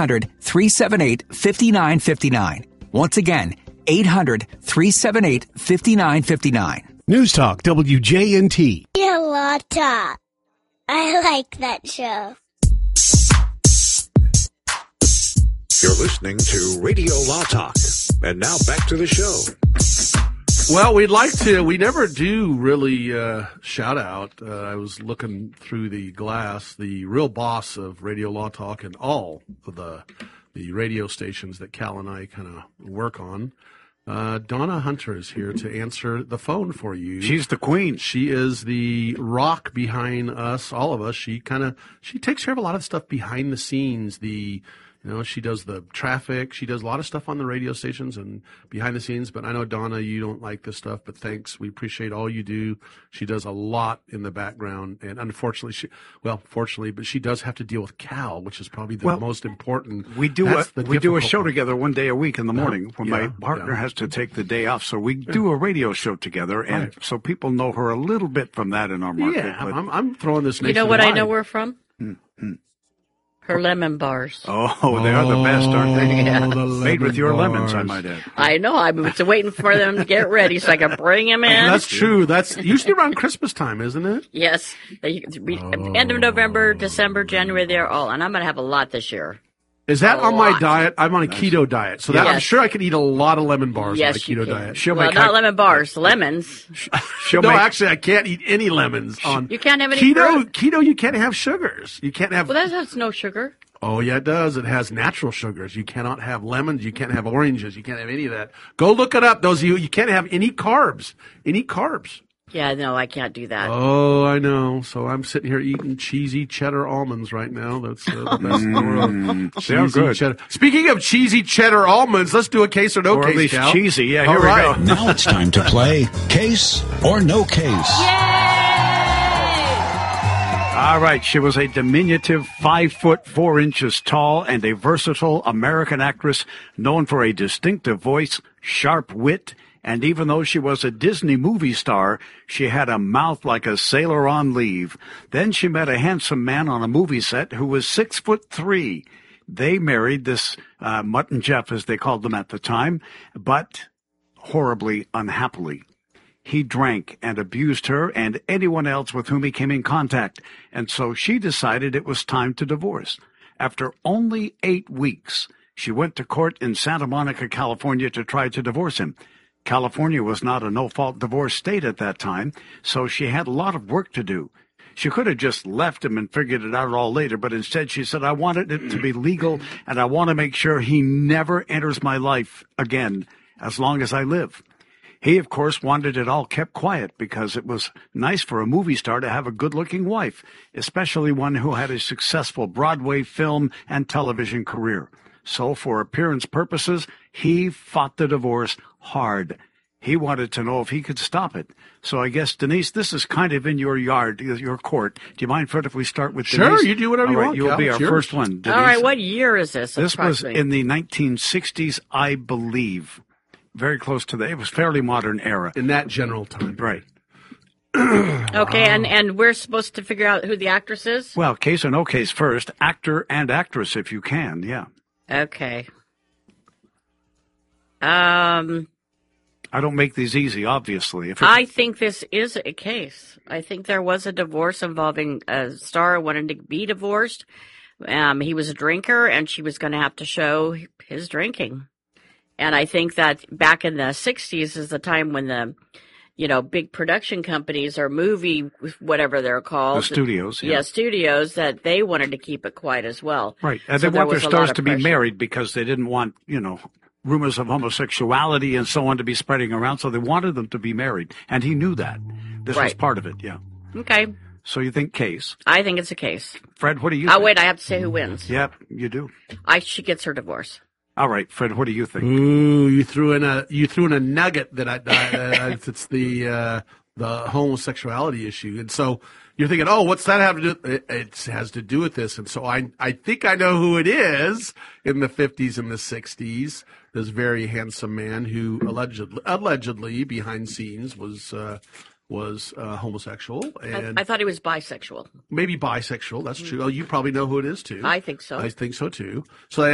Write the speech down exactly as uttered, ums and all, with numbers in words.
hundred, three seven eight, five nine five nine. Once again, eight hundred, three seven eight, five nine five nine. News Talk W J N T. Lotta. I like that show. You're listening to Radio Law Talk. And now back to the show. Well, we'd like to. We never do really uh, shout out. Uh, I was looking through the glass. The real boss of Radio Law Talk and all of the the radio stations that Cal and I kind of work on. Uh, Donna Hunter is here to answer the phone for you. She's the queen. She is the rock behind us, all of us. She kind of she takes care of a lot of stuff behind the scenes. The You know, she does the traffic. She does a lot of stuff on the radio stations and behind the scenes. But I know, Donna, you don't like this stuff, but thanks. We appreciate all you do. She does a lot in the background. And unfortunately, she, well, fortunately, but she does have to deal with Cal, which is probably the well, most important. We do a, we do a show part. together one day a week in the morning when yeah, my partner yeah. has to take the day off. So we do a radio show together. And right. so people know her a little bit from that in our market. Yeah, but, I'm, I'm throwing this You know what I know wide. her from? Mm-hmm. Her lemon bars. Oh, they are the best, aren't they? Yeah. the Made with your lemon lemons, I bars. might add. I know. I was waiting for them to get ready so I could bring them in. That's true. That's usually around Christmas time, isn't it? Yes. They, we, End of November, December, January, they're all. And I'm going to have a lot this year. Is that A on my lot. diet? I'm on a keto diet, so that, I'm Yes. sure I could eat a lot of lemon bars Yes, on a you keto can. diet. She'll well, make not hy- lemon bars, lemons. She'll no, make, actually, I can't eat any lemons on You can't have any keto. fruit. Keto, you can't have sugars. You can't have. Well, that has no sugar. Oh, yeah, it does. It has natural sugars. You cannot have lemons. You can't have oranges. You can't have any of that. Go look it up. Those of you, you can't have any carbs. Any carbs. Yeah, no, I can't do that. Oh, I know. So I'm sitting here eating cheesy cheddar almonds right now. That's uh, the best in the world. They're Cheesy good. cheddar. Speaking of cheesy cheddar almonds, let's do a case or no or case, at least Cal. cheesy. Yeah, All here we right. go. Now it's time to play Case or No Case. All right, she was a diminutive five foot four inches tall and a versatile American actress known for a distinctive voice, sharp wit, and even though she was a Disney movie star, she had a mouth like a sailor on leave. Then she met a handsome man on a movie set who was six foot three. They married, this uh, Mutt and Jeff, as they called them at the time, but horribly unhappily. He drank and abused her and anyone else with whom he came in contact, and so she decided it was time to divorce. After only eight weeks, she went to court in Santa Monica, California, to try to divorce him. California was not a no-fault divorce state at that time, so she had a lot of work to do. She could have just left him and figured it out all later, but instead she said, I wanted it to be legal, and I want to make sure he never enters my life again as long as I live. He, of course, wanted it all kept quiet because it was nice for a movie star to have a good-looking wife, especially one who had a successful Broadway film and television career. So for appearance purposes, he fought the divorce hard. He wanted to know if he could stop it. So I guess, Denise, this is kind of in your yard, your court. Do you mind, Fred, if we start with Sure, Denise? you do whatever All you right, want, You'll Cal. be It's our yours. first one, Denise. All right, what year is this? This was approximately? in the nineteen sixties, I believe. Very close to that. It was fairly modern era. In that general time. Right. Okay, and, and we're supposed to figure out who the actress is? Well, case or no case first. Actor and actress, if you can, yeah. Okay. Um, I don't make these easy, obviously. If it, I think this is a case. I think there was a divorce involving a star who wanted to be divorced. Um, he was a drinker, and she was going to have to show his drinking. And I think that back in the sixties is the time when the, you know, big production companies or movie, whatever they're called. the studios, yeah. Yeah, studios, that they wanted to keep it quiet as well. Right. And So they there want their was a lot stars of to be pressure. married because they didn't want, you know, rumors of homosexuality and so on to be spreading around. So they wanted them to be married. And he knew that. This was Right. part of it, yeah. Okay. So you think case. I think it's a case. Fred, what do you Oh, think? wait, I have to say who wins. Yep, you do. I She gets her divorce. All right, Fred, what do you think? Ooh, you threw in a you threw in a nugget that I, I, I it's the uh, the homosexuality issue, and so you're thinking, oh, what's that have to do? It, it has to do with this, and so I I think I know who it is in the fifties and the sixties. This very handsome man who allegedly allegedly behind scenes was. Uh, was uh, homosexual and I, I thought he was bisexual. maybe bisexual. That's true. Oh, you probably know who it is too. I think so. I think so too. So